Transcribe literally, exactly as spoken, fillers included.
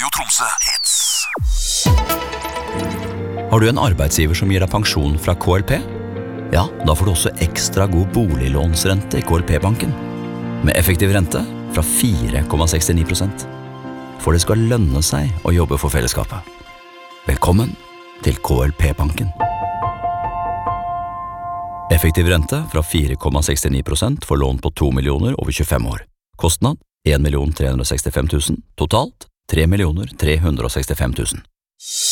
Radio Tromsø Hits. Har du en arbeidsgiver som gir deg pensjon fra K L P? Ja, da får du også ekstra god boliglånsrente i K L P-banken. Med effektiv rente fra fire komma sekstini prosent. For det skal lønne seg å jobbe for fellesskapet. Velkommen til K L P-banken. Effektiv rente fra fire komma sekstini prosent for lån på to millioner over tjuefem år. Kostnad en million tre hundre og sekstifem tusen, totalt tre millioner tre hundre og sekstifem tusen.